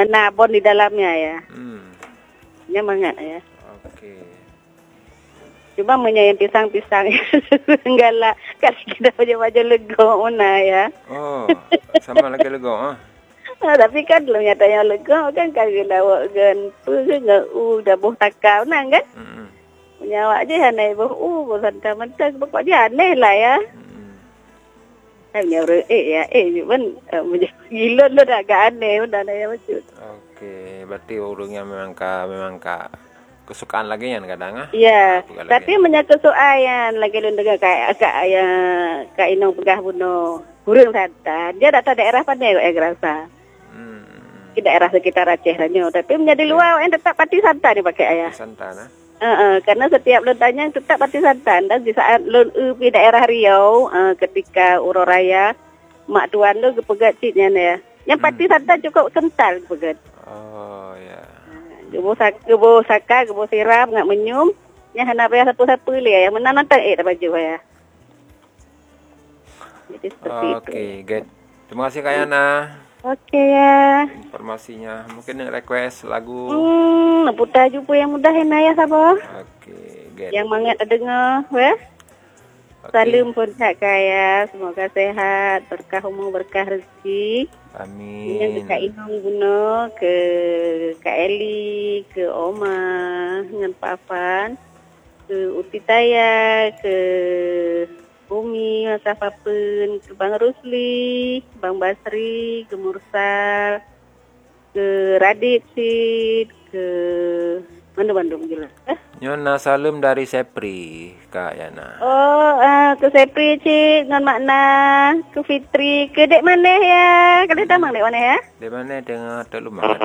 nabon di dalamnya ya. Nyamangat ya. Okey. Cuma menyayang pisang-pisang enggak lah. Kan kita baju-baju legok mana ya. Oh, sama lagi legok Tapi kan belum nyatanya legok kan kagak lawak kan. Enggak dah boh takau nang kan. Nyawa aja hanai boh santa mentang pokok je aneh lah ya. Hanya ya cuman gila lo dah agak aneh udah ada yang macam. Okey, berarti urungnya memang kesukaan lagi kan kadang Iya, tapi menyangkut soalan lagi lu dengar kayak kak Inong pegah bunuh burung santan. Dia datang daerah pandai kok rasa. Di daerah sekitar Aceh ranyo, tapi menjadi luar yang tetap pati santan dipakai ayah. Santan karena setiap lontanya tetap pati santan dan di saat lon di daerah Riau ketika Uro Raya mak tuan lu kepegat citnya ya. Yang pati santan cukup kental kepegat. Oh ya. Gebo saka, gebo siram ngak menyum. Nya hendak bayar satu-satu li ya. Menang nantang tak baju ya. Jadi seperti itu. Okey, good. Terima kasih Kak Yana. Okey ya. Informasinya. Mungkin request lagu. Putar jumpa yang mudah enak ya sabar. Okey, good. Yang mangat dengar, weh. Salam pun Kak Kaya, semoga sehat, berkah umur, berkah rezeki. Amin. Yang ke Kak Inong Buno, ke Kak Eli, ke Oma, dengan Pak Afan, ke Uti Taya, ke Bumi, Mas Afapen, ke Bang Rusli, Bang Basri, ke Mursal, ke Radit Sid, ke Bandung gila. Nyona salam dari Sepri, Kak Yana. Oh, ke Sepri cik dengan makna ke Fitri, ke dek mana ya? Kalian tahu dek mana ya? Dek mana dengar tak lumang.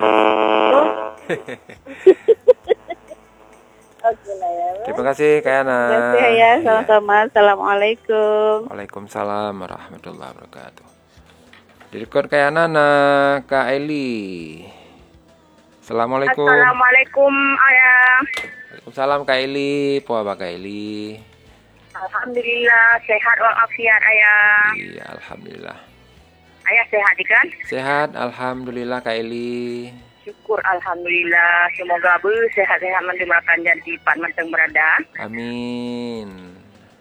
Okey lah ya. Terima kasih Kak Yana. Terima kasih ya, sama-sama. Assalamualaikum. Waalaikumsalam warahmatullahi wabarakatuh. Direkod Kak Yana Kak Eli. Assalamualaikum. Assalamualaikum ayah. Waalaikumsalam Kak Eli. Apa Kak Eli? Alhamdulillah sehat walafiat ayah. Iya, alhamdulillah. Ayah sehat kan? Sehat, alhamdulillah Kak Eli. Syukur alhamdulillah. Semoga sehat-sehat mendemarakan jadi pat menteng berada. Amin.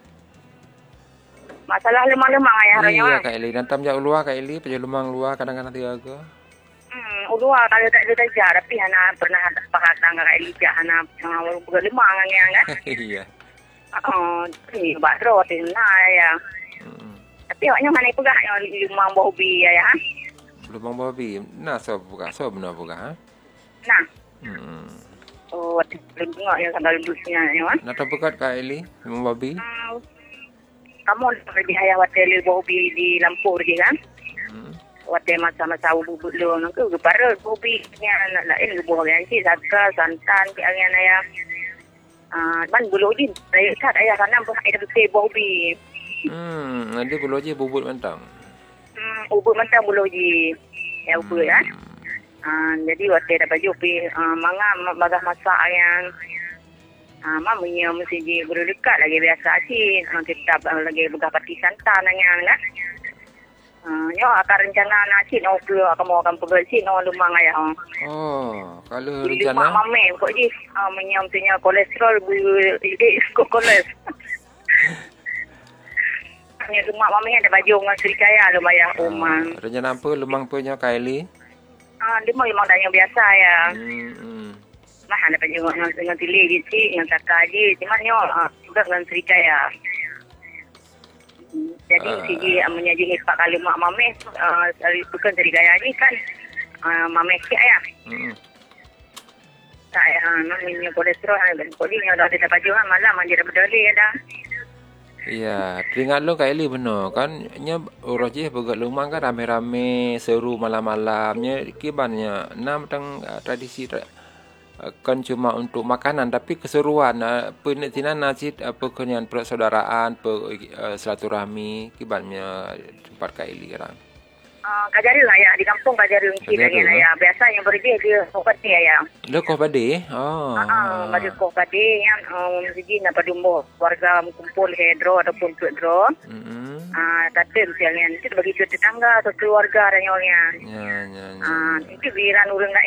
Masalah lemah-lemah ayah raya. Iya Kak Eli, nantam jauh luar Kak Eli, pejauh lumang luar kadang-kadang tiaga. Udua kalau tak ada kerja tapi hana pernah pakatang dengan Elija hana bukan lemah kan. Iya. Ni badro tinna ya. Tapi awaknya mana pegah yang lemah bobi ya. Lumang bobi. Nah, so benar buka Nah. Oh, tengok yang sambil dusnya ya. Nak pekat Kak Eli, lumang bobi. Kamu di ayah hotel bobi di Lampur je kan? Wate masa-masa bubut lo nang ke para bobi nya lain buah yang si saka santan ke angan ayah ban bulo din saya kat ayah sana ada ke bobi nanti bulo je bubut mentang bubut mentang bulo je ya bubut ya jadi wate ada baju pi manga bagah masak yang mamanya mesti je bulo dekat lagi biasa sih tetap lagi bagah pati santan angan kan. Yo akan rencana nasi no ke kamu akan pergi no lumang ayah. Oh, kalau rencana rencana mame kok ji menyampunya kolesterol kolesterol. Hanya rumah mame ada baju dengan serikaya lumayan umang. Rencana apa lumang punya Kylie? Dia memang tanya biasa ya. Nah ada baju dengan tili gitu, dengan sakaji, cuman yo juga dengan serikaya. Jadi siji menyaji pak kali mak mame bukan dari gaya ni kan mame ki ayah. Saya namanya kolesterol dan koding ada dapat juga malam menjadi berdali ada. Iya, teringat lo Kak Eli benar kan nya urus je begat lumang kan rame-rame seru malam-malamnya kibannya enam tang tradisi kan cuma untuk makanan tapi keseruan penitinan nasi perkenian persaudaraan silaturahmi kibannya tempat Kak Eli orang. Kajari lah ya di kampung kajari unci lagi lah ya biasa yang berdi dia kokati ya. Lo kau pade? Bagi kokati yang siji nak padumbo warga kumpul hedro ataupun pedro. Kata misalnya itu bagi tetangga atau keluarga ranyonya. Ya. Itu biran urang